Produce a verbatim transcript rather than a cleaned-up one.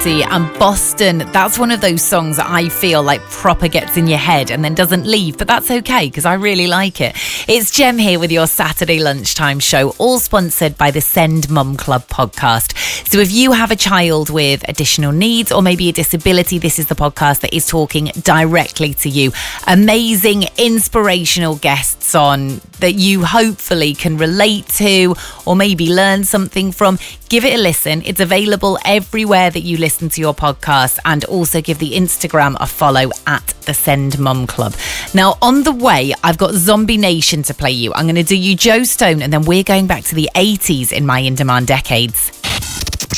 City and Boston. That's one of those songs that I feel like proper gets in your head and then doesn't leave, but that's okay because I really like it. It's Gem here with your Saturday lunchtime show, all sponsored by the Send Mum Club podcast. So if you have a child with additional needs or maybe a disability, this is the podcast that is talking directly to you. Amazing, inspirational guests on that you hopefully can relate to or maybe learn something from. Give it a listen. It's available everywhere that you listen to your podcast, and also give the Instagram a follow at the Send Mum Club. Now, on the way, I've got Zombie Nation to play you. I'm going to do you Joe Stone, and then we're going back to the eighties in my In Demand Decades.